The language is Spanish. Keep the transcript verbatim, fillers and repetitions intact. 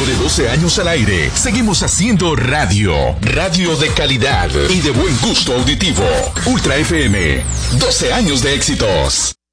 Luego de doce años al aire, seguimos haciendo radio. Radio de calidad y de buen gusto auditivo. Ultra F M. doce años de éxitos.